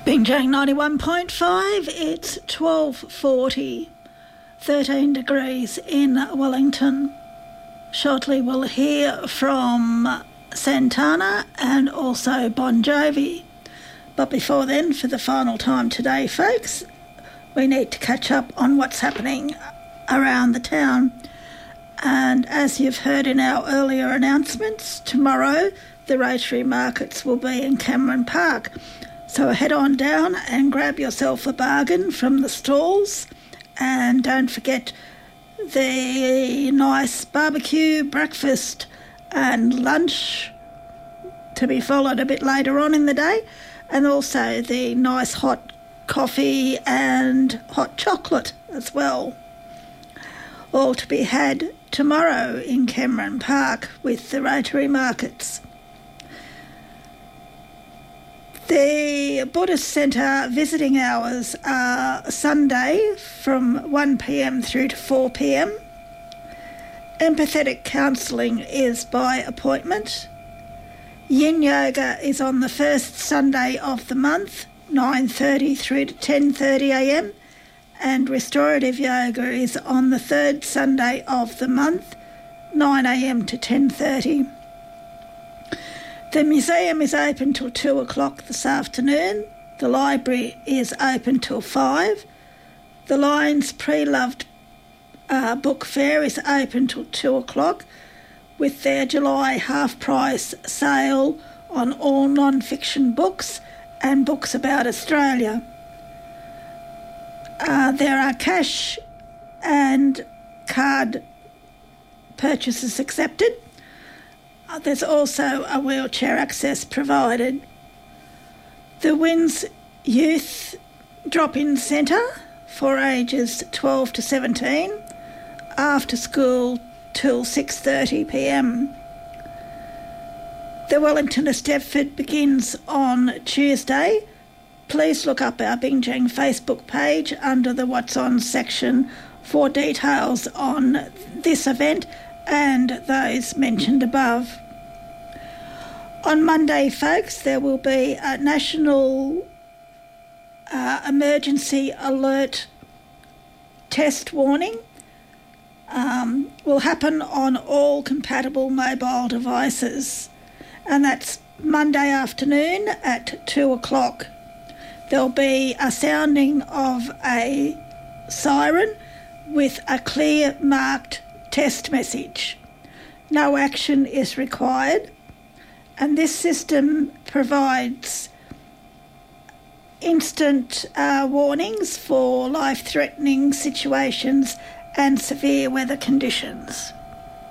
Binjang 91.5, it's 12:40, 13 degrees in Wellington. Shortly we'll hear from Santana and also Bon Jovi. But before then, for the final time today, folks, we need to catch up on what's happening around the town. And as you've heard in our earlier announcements, tomorrow the Rotary Markets will be in Cameron Park. So head on down and grab yourself a bargain from the stalls, and don't forget the nice barbecue, breakfast and lunch to be followed a bit later on in the day, and also the nice hot coffee and hot chocolate as well. All to be had tomorrow in Cameron Park with the Rotary Markets. The Buddhist Centre visiting hours are Sunday from 1 p.m. through to 4 p.m. Empathetic counselling is by appointment. Yin Yoga is on the first Sunday of the month, 9:30 through to 10:30 a.m. and Restorative Yoga is on the third Sunday of the month, 9 a.m. to 10:30. The museum is open till 2 o'clock this afternoon. The library is open till 5. The Lions Pre-Loved book fair is open till 2 o'clock with their July half-price sale on all non-fiction books and books about Australia. There are cash and card purchases accepted. There's also a wheelchair access provided. The Winds Youth Drop-In Centre for ages 12 to 17, after school till 6:30 p.m. The Wellington to Stepford begins on Tuesday. Please look up our Binjang Facebook page under the What's On section for details on this event and those mentioned above. On Monday, folks, there will be a national emergency alert test warning. Will happen on all compatible mobile devices, and that's Monday afternoon at 2 o'clock. There'll be a sounding of a siren with a clear marked test message. No action is required, and this system provides instant warnings for life-threatening situations and severe weather conditions.